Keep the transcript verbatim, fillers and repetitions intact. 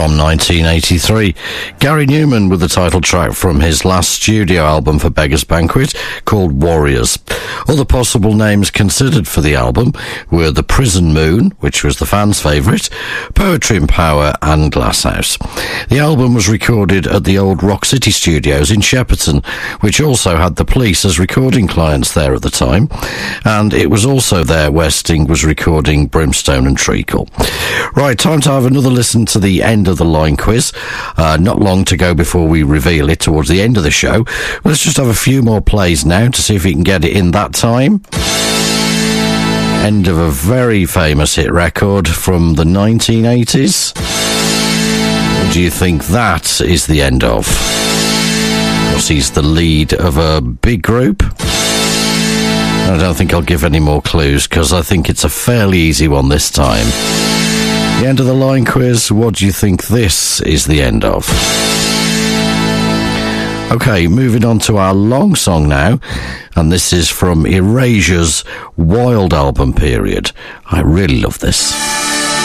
from nineteen eighty-three. Gary Newman with the title track from his last studio album for Beggars Banquet called Warriors. Other possible names considered for the album were The Prison Moon, which was the fans' favourite, Poetry and Power and Glasshouse. The album was recorded at the old Rock City Studios in Shepperton, which also had the Police as recording clients there at the time, and it was also there where Sting was recording Brimstone and Treacle. Right, time to have another listen to the end of the line quiz. Uh, not long to go before we reveal it towards the end of the show. Let's just have a few more plays now to see if we can get it in that time. End of a very famous hit record from the nineteen eighties. What do you think that is the end of? Because he's the lead of a big group. I don't think I'll give any more clues because I think it's a fairly easy one this time. The end of the line quiz, what do you think this is the end of? Okay, moving on to our long song now, and this is from Erasure's Wild album period. I really love this.